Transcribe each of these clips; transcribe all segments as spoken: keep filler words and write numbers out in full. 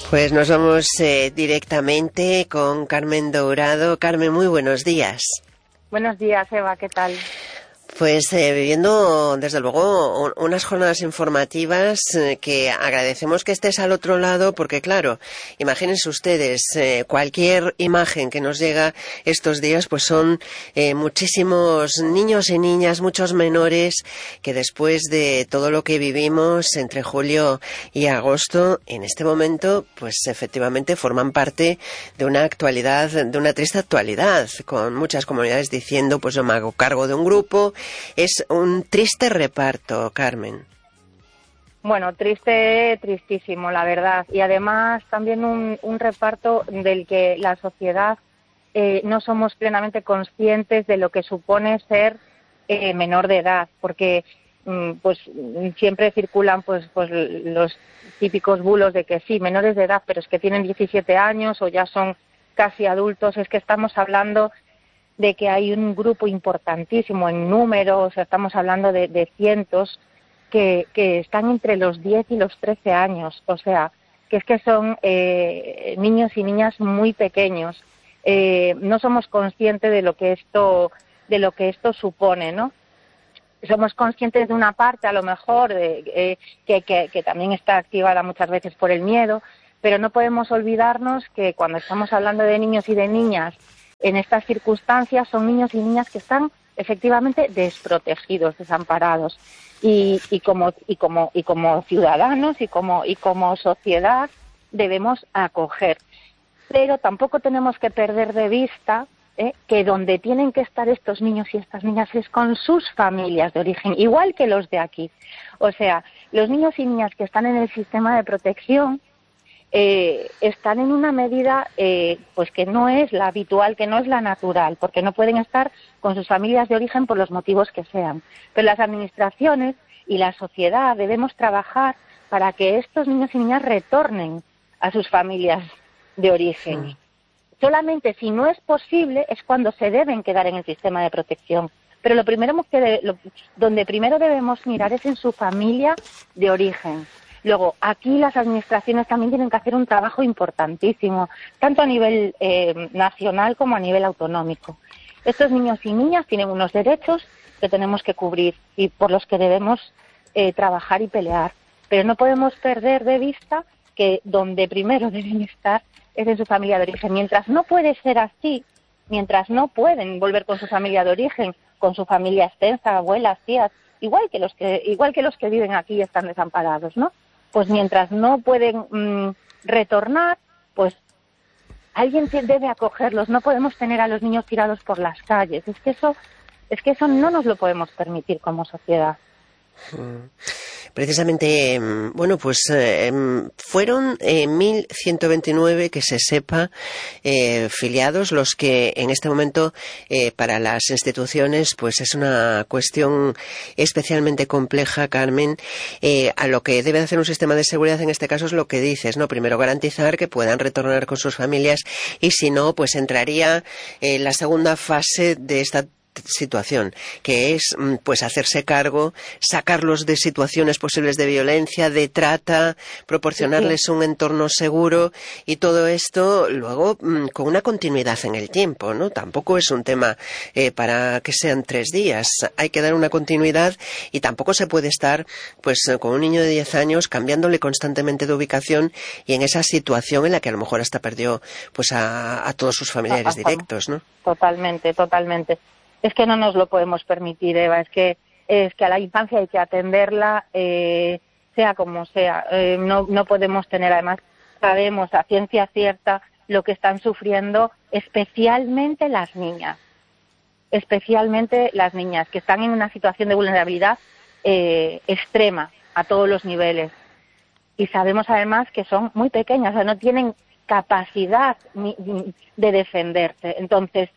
Pues nos vamos eh, directamente con Carmen Dourado. Carmen, muy buenos días. Buenos días, Eva, ¿qué tal? Pues eh, viviendo, desde luego, unas jornadas informativas eh, que agradecemos que estés al otro lado, porque claro, imagínense ustedes, eh, cualquier imagen que nos llega estos días, pues son eh, muchísimos niños y niñas, muchos menores, que después de todo lo que vivimos entre julio y agosto, en este momento, pues efectivamente forman parte de una actualidad, de una triste actualidad, con muchas comunidades diciendo, pues yo me hago cargo de un grupo. Es un triste reparto, Carmen. Bueno, triste, tristísimo, la verdad. Y además también un, un reparto del que la sociedad eh, no somos plenamente conscientes de lo que supone ser eh, menor de edad, porque mm, pues siempre circulan pues, pues los típicos bulos de que sí, menores de edad, pero es que tienen diecisiete años o ya son casi adultos. Es que estamos hablando de que hay un grupo importantísimo en números, estamos hablando de, de cientos, que, que están entre los diez y los trece años, o sea, que es que son eh, niños y niñas muy pequeños. Eh, no somos conscientes de lo que esto, de lo que esto supone, ¿no? Somos conscientes de una parte, a lo mejor, de, eh, que, que, que también está activada muchas veces por el miedo, pero no podemos olvidarnos que cuando estamos hablando de niños y de niñas en estas circunstancias, son niños y niñas que están efectivamente desprotegidos, desamparados, y, y como y como y como ciudadanos y como y como sociedad debemos acoger, pero tampoco tenemos que perder de vista ¿eh? que donde tienen que estar estos niños y estas niñas es con sus familias de origen, igual que los de aquí. O sea, los niños y niñas que están en el sistema de protección Eh, están en una medida eh, pues que no es la habitual, que no es la natural, porque no pueden estar con sus familias de origen por los motivos que sean. Pero las administraciones y la sociedad debemos trabajar para que estos niños y niñas retornen a sus familias de origen. Sí. Solamente si no es posible es cuando se deben quedar en el sistema de protección. Pero lo primero que de, lo, donde primero debemos mirar es en su familia de origen. Luego, aquí las administraciones también tienen que hacer un trabajo importantísimo, tanto a nivel eh, nacional como a nivel autonómico. Estos niños y niñas tienen unos derechos que tenemos que cubrir y por los que debemos eh, trabajar y pelear. Pero no podemos perder de vista que donde primero deben estar es en su familia de origen. Mientras no puede ser así, mientras no pueden volver con su familia de origen, con su familia extensa, abuelas, tías, igual que los que, igual que los que viven aquí y están desamparados, ¿no? Pues mientras no pueden mmm, retornar, pues alguien debe acogerlos. No podemos tener a los niños tirados por las calles. Es que eso, es que eso no nos lo podemos permitir como sociedad. Precisamente, bueno, pues eh, fueron eh, mil ciento veintinueve, que se sepa, eh, filiados, los que en este momento eh, para las instituciones pues es una cuestión especialmente compleja, Carmen. Eh, a lo que debe hacer un sistema de seguridad en este caso es lo que dices, ¿no? Primero garantizar que puedan retornar con sus familias y si no, pues entraría eh, la segunda fase de esta situación, que es pues hacerse cargo, sacarlos de situaciones posibles de violencia, de trata, proporcionarles un entorno seguro y todo esto luego con una continuidad en el tiempo, ¿no? Tampoco es un tema eh, para que sean tres días, hay que dar una continuidad y tampoco se puede estar pues con un niño de diez años cambiándole constantemente de ubicación y en esa situación en la que a lo mejor hasta perdió pues a, a todos sus familiares directos, ¿no? Totalmente, totalmente. Es que no nos lo podemos permitir, Eva, es que es que a la infancia hay que atenderla, eh, sea como sea. Eh, no, no podemos tener, además, sabemos a ciencia cierta lo que están sufriendo especialmente las niñas, especialmente las niñas, que están en una situación de vulnerabilidad eh, extrema a todos los niveles. Y sabemos, además, que son muy pequeñas, o sea, no tienen capacidad ni, ni de defenderse. Entonces,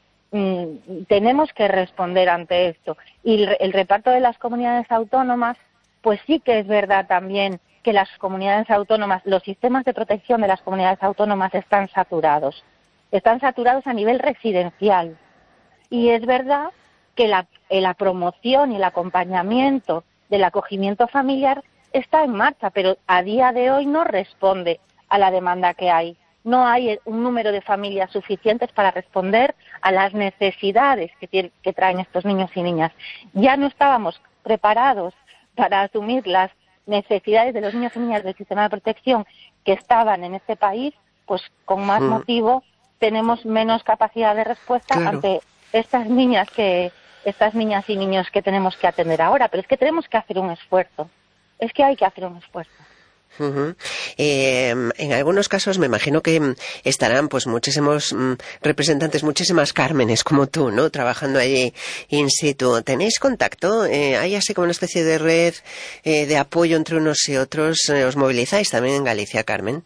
tenemos que responder ante esto. Y el reparto de las comunidades autónomas, pues sí que es verdad también que las comunidades autónomas, los sistemas de protección de las comunidades autónomas están saturados. Están saturados a nivel residencial. Y es verdad que la, la promoción y el acompañamiento del acogimiento familiar está en marcha, pero a día de hoy no responde a la demanda que hay. No hay un número de familias suficientes para responder a las necesidades que, tienen, que traen estos niños y niñas. Ya no estábamos preparados para asumir las necesidades de los niños y niñas del sistema de protección que estaban en este país, pues con más mm. motivo tenemos menos capacidad de respuesta claro. ante estas niñas que estas niñas y niños que tenemos que atender ahora. Pero es que tenemos que hacer un esfuerzo. Es que hay que hacer un esfuerzo. Uh-huh. Eh, en algunos casos me imagino que estarán pues muchísimos mm, representantes, muchísimas Cármenes como tú, ¿no? Trabajando allí in situ. ¿Tenéis contacto? Eh, ¿Hay así como una especie de red eh, de apoyo entre unos y otros? Eh, ¿Os movilizáis también en Galicia, Carmen?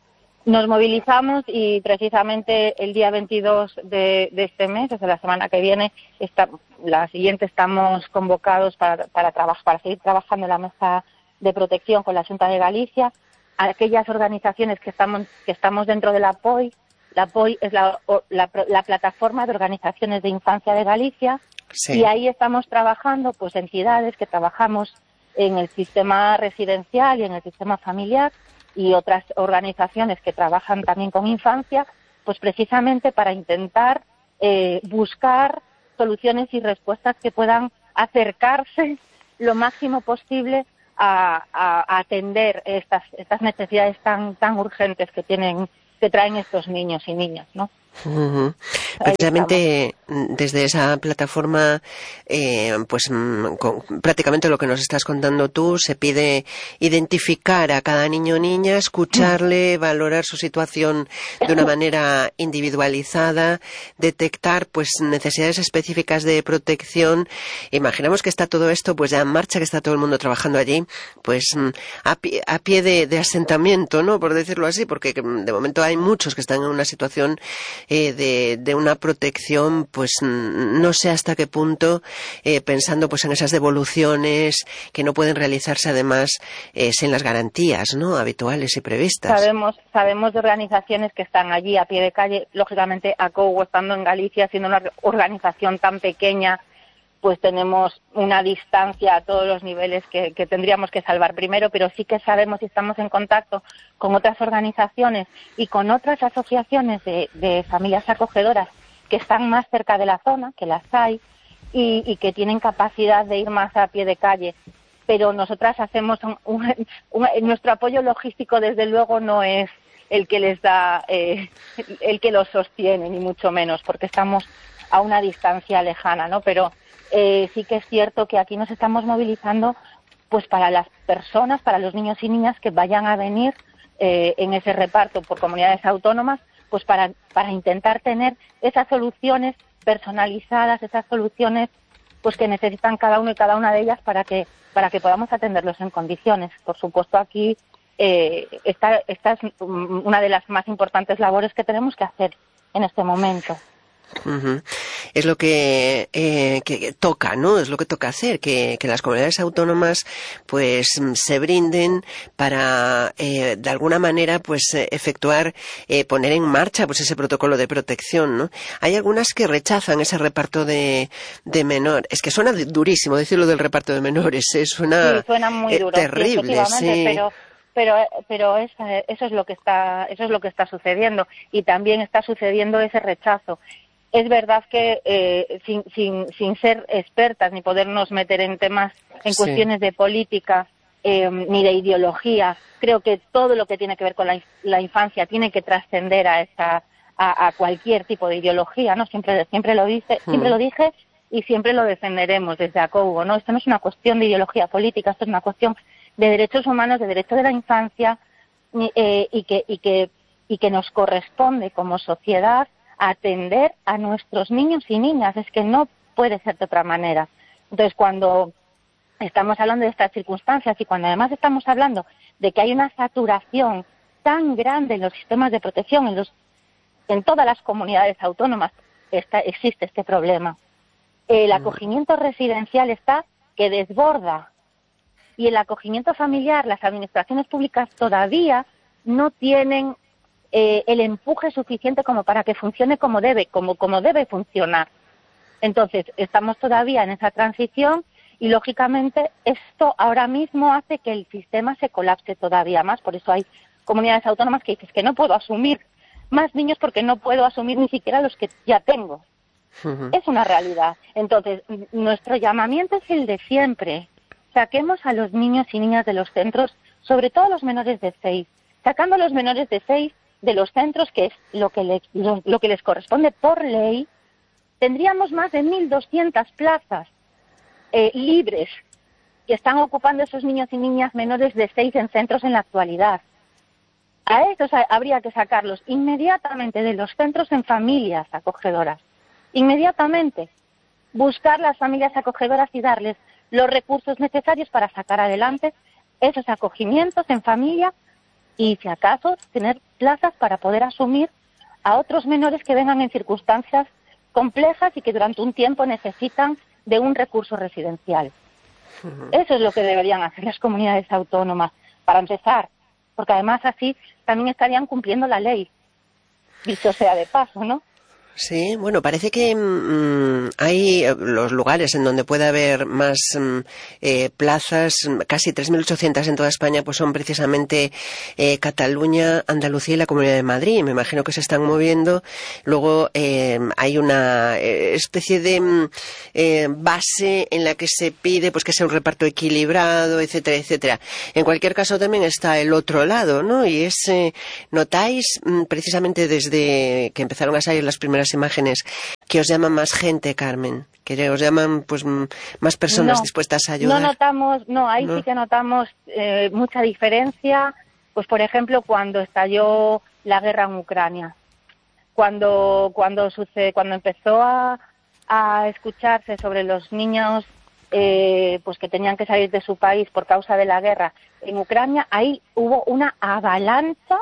Nos movilizamos y precisamente el día veintidós de, de este mes, desde la semana que viene, está, la siguiente estamos convocados para, para, traba, para seguir trabajando en la mesa de protección con la Xunta de Galicia, aquellas organizaciones que estamos que estamos dentro de la P O I. La P O I es la, la, la plataforma de organizaciones de infancia de Galicia sí. y ahí estamos trabajando pues entidades que trabajamos en el sistema residencial y en el sistema familiar y otras organizaciones que trabajan también con infancia, pues precisamente para intentar eh, buscar soluciones y respuestas que puedan acercarse lo máximo posible A, a, a atender estas estas necesidades tan tan urgentes que tienen que traen estos niños y niñas, ¿no? Uh-huh. Precisamente desde esa plataforma, eh, pues con, prácticamente lo que nos estás contando tú, se pide identificar a cada niño o niña, escucharle, valorar su situación de una manera individualizada, detectar pues necesidades específicas de protección. Imaginamos que está todo esto pues ya en marcha, que está todo el mundo trabajando allí, pues a pie, a pie de, de asentamiento, ¿no? Por decirlo así, porque de momento hay muchos que están en una situación Eh, de, de una protección, pues no sé hasta qué punto, eh, pensando pues en esas devoluciones que no pueden realizarse además eh, sin las garantías, ¿no? Habituales y previstas. Sabemos, sabemos de organizaciones que están allí a pie de calle, lógicamente ACOU estando en Galicia, siendo una organización tan pequeña, pues tenemos una distancia a todos los niveles que, que tendríamos que salvar primero, pero sí que sabemos y estamos en contacto con otras organizaciones y con otras asociaciones de, de familias acogedoras que están más cerca de la zona, que las hay, y, y que tienen capacidad de ir más a pie de calle. Pero nosotras hacemos un, un, un, nuestro apoyo logístico, desde luego, no es el que les da, eh, el que los sostiene, ni mucho menos, porque estamos a una distancia lejana, ¿no? Pero Eh, sí que es cierto que aquí nos estamos movilizando pues para las personas, para los niños y niñas que vayan a venir eh, en ese reparto por comunidades autónomas, pues para, para intentar tener esas soluciones personalizadas, esas soluciones pues que necesitan cada uno y cada una de ellas para que, para que podamos atenderlos en condiciones. Por supuesto, aquí eh, esta, esta es una de las más importantes labores que tenemos que hacer en este momento. Uh-huh. Es lo que, eh, que toca, ¿no? Es lo que toca hacer, que, que las comunidades autónomas pues se brinden para eh, de alguna manera pues efectuar, eh, poner en marcha pues ese protocolo de protección, ¿no? Hay algunas que rechazan ese reparto de, de menores. Es que suena durísimo decirlo del reparto de menores, ¿eh? Suena, sí, suena muy duro, eh, terrible, sí, sí. Pero pero pero es, eso es lo que está eso es lo que está sucediendo, y también está sucediendo ese rechazo. Es verdad que eh, sin, sin, sin ser expertas ni podernos meter en temas, en sí. cuestiones de política eh, ni de ideología, creo que todo lo que tiene que ver con la, la infancia tiene que trascender a esa a, a cualquier tipo de ideología, ¿no? Siempre siempre lo dice, hmm. siempre lo dije y siempre lo defenderemos desde ACOU, ¿no? Esto no es una cuestión de ideología política, esto es una cuestión de derechos humanos, de derecho de la infancia eh, y que y que y que nos corresponde como sociedad atender a nuestros niños y niñas. Es que no puede ser de otra manera. Entonces, cuando estamos hablando de estas circunstancias y cuando además estamos hablando de que hay una saturación tan grande en los sistemas de protección, en, los, en todas las comunidades autónomas está, existe este problema. El acogimiento residencial está que desborda, y el acogimiento familiar, las administraciones públicas todavía no tienen Eh, el empuje suficiente como para que funcione como debe, como, como debe funcionar. Entonces, estamos todavía en esa transición y, lógicamente, esto ahora mismo hace que el sistema se colapse todavía más. Por eso hay comunidades autónomas que dices que no puedo asumir más niños porque no puedo asumir ni siquiera los que ya tengo. Uh-huh. Es una realidad. Entonces, nuestro llamamiento es el de siempre. Saquemos a los niños y niñas de los centros, sobre todo los menores de seis. Sacando a los menores de seis de los centros, que es lo que, le, lo, lo que les corresponde por ley, tendríamos más de mil doscientas plazas eh, libres que están ocupando esos niños y niñas menores de seis en centros en la actualidad. A estos habría que sacarlos inmediatamente de los centros en familias acogedoras. Inmediatamente. Buscar las familias acogedoras y darles los recursos necesarios para sacar adelante esos acogimientos en familia y, si acaso, tener plazas para poder asumir a otros menores que vengan en circunstancias complejas y que durante un tiempo necesitan de un recurso residencial. Eso es lo que deberían hacer las comunidades autónomas, para empezar, porque además así también estarían cumpliendo la ley, dicho sea de paso, ¿no? Sí, bueno, parece que mmm, hay los lugares en donde puede haber más mmm, eh, plazas, casi tres mil ochocientas en toda España, pues son precisamente eh, Cataluña, Andalucía y la Comunidad de Madrid. Me imagino que se están moviendo. Luego eh, hay una eh, especie de mmm, eh, base en la que se pide pues que sea un reparto equilibrado, etcétera, etcétera. En cualquier caso también está el otro lado, ¿no? Y es, eh, notáis mmm, precisamente desde que empezaron a salir las primeras imágenes que os llaman más gente, Carmen, que os llaman pues más personas no, dispuestas a ayudar. No notamos, no, ahí ¿no? sí que notamos eh, mucha diferencia, pues por ejemplo cuando estalló la guerra en Ucrania, cuando cuando sucede, cuando empezó a, a escucharse sobre los niños eh, pues que tenían que salir de su país por causa de la guerra en Ucrania, ahí hubo una avalancha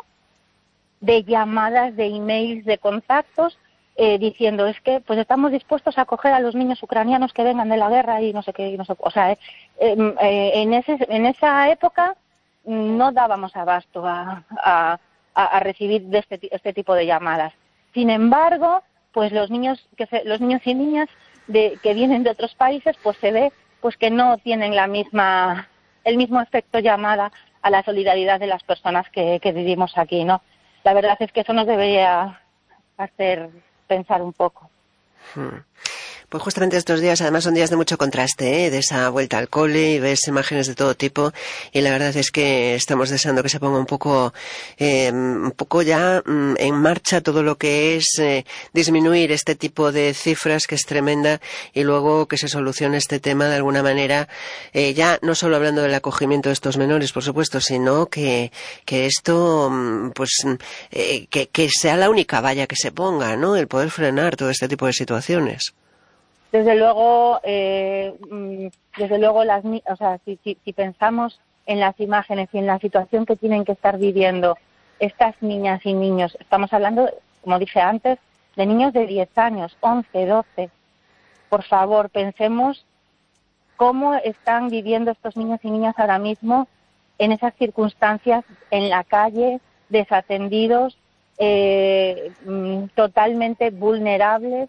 de llamadas, de emails, de contactos Eh, diciendo es que pues estamos dispuestos a acoger a los niños ucranianos que vengan de la guerra y no sé qué, y no sé, o sea, eh, eh, en ese en esa época no dábamos abasto a, a, a recibir de este, este tipo de llamadas. Sin embargo, pues los niños que se, los niños y niñas de, que vienen de otros países, pues se ve pues que no tienen la misma el mismo efecto llamada a la solidaridad de las personas que, que vivimos aquí, ¿no? La verdad es que eso nos debería hacer pensar un poco. Hmm. Pues justamente estos días, además, son días de mucho contraste, ¿eh? De esa vuelta al cole y ves imágenes de todo tipo y la verdad es que estamos deseando que se ponga un poco, eh, un poco ya mm, en marcha todo lo que es eh, disminuir este tipo de cifras que es tremenda y luego que se solucione este tema de alguna manera, eh, ya no solo hablando del acogimiento de estos menores, por supuesto, sino que, que esto, pues, eh, que, que sea la única valla que se ponga, ¿no? El poder frenar todo este tipo de situaciones. Desde luego, eh, desde luego, las, o sea, si, si, si pensamos en las imágenes y en la situación que tienen que estar viviendo estas niñas y niños, estamos hablando, como dije antes, de niños de diez años, once, doce. Por favor, pensemos cómo están viviendo estos niños y niñas ahora mismo en esas circunstancias, en la calle, desatendidos, eh, totalmente vulnerables.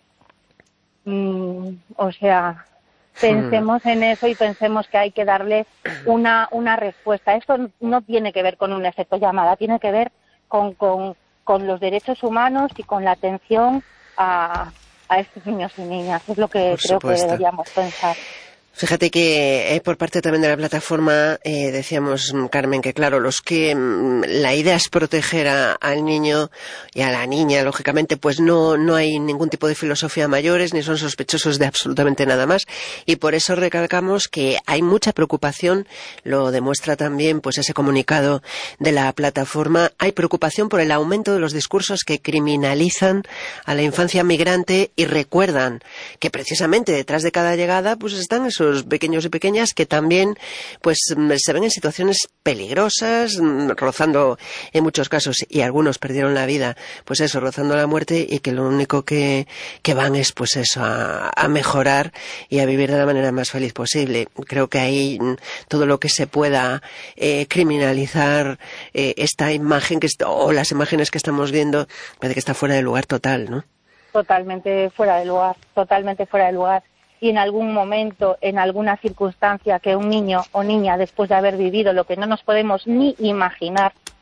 Mm, o sea, pensemos en eso y pensemos que hay que darle una una respuesta. Esto no tiene que ver con un efecto llamada, tiene que ver con, con, con los derechos humanos y con la atención a, a estos niños y niñas. Es lo que Por creo supuesto. que deberíamos pensar. Fíjate que eh, por parte también de la plataforma eh, decíamos, Carmen, que claro, los que mm, la idea es proteger a, al niño y a la niña, lógicamente, pues no no hay ningún tipo de filosofía mayores ni son sospechosos de absolutamente nada más y por eso recalcamos que hay mucha preocupación, lo demuestra también pues ese comunicado de la plataforma, hay preocupación por el aumento de los discursos que criminalizan a la infancia migrante y recuerdan que precisamente detrás de cada llegada pues están esos pequeños y pequeñas que también pues se ven en situaciones peligrosas, rozando en muchos casos, y algunos perdieron la vida, pues eso, rozando la muerte, y que lo único que, que van es pues eso, a, a mejorar y a vivir de la manera más feliz posible. Creo que ahí todo lo que se pueda eh, criminalizar eh, esta imagen que está, o las imágenes que estamos viendo, parece que está fuera de lugar total, ¿no? Totalmente fuera de lugar, totalmente fuera de lugar. Y en algún momento, en alguna circunstancia que un niño o niña, después de haber vivido lo que no nos podemos ni imaginar,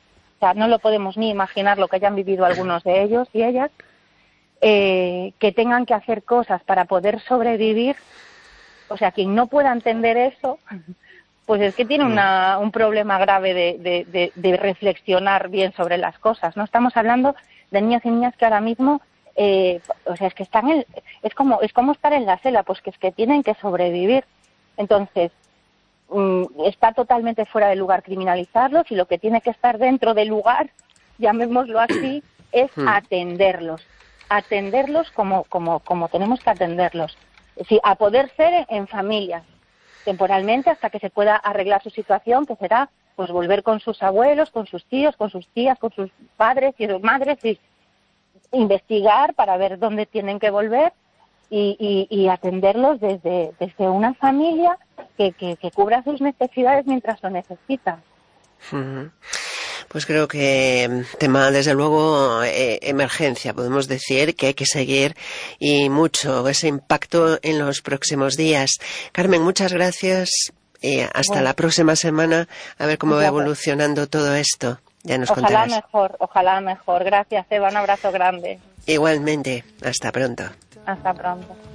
sea, no lo podemos ni imaginar lo que hayan vivido algunos de ellos y ellas, eh, que tengan que hacer cosas para poder sobrevivir. O sea, quien no pueda entender eso, pues es que tiene una, un problema grave de, de, de, de reflexionar bien sobre las cosas, ¿no? Estamos hablando de niños y niñas que ahora mismo, eh, o sea, es que están en, es como es como estar en la selva, pues que es que tienen que sobrevivir. Entonces, mmm, está totalmente fuera de lugar criminalizarlos, y lo que tiene que estar dentro del lugar, llamémoslo así, es atenderlos, atenderlos como como como tenemos que atenderlos. Sí, a poder ser en familias, temporalmente, hasta que se pueda arreglar su situación, que será pues volver con sus abuelos, con sus tíos, con sus tías, con sus padres y sus madres, y investigar para ver dónde tienen que volver y, y, y atenderlos desde, desde una familia que, que, que cubra sus necesidades mientras lo necesitan. Uh-huh. Pues creo que tema, desde luego, eh, emergencia, podemos decir que hay que seguir, y mucho ese impacto en los próximos días. Carmen, muchas gracias, y hasta bueno, la próxima semana, a ver cómo va evolucionando todo esto. Ya nos ojalá contarás. mejor, ojalá mejor. Gracias, Eva, un abrazo grande. Igualmente, hasta pronto. Hasta pronto.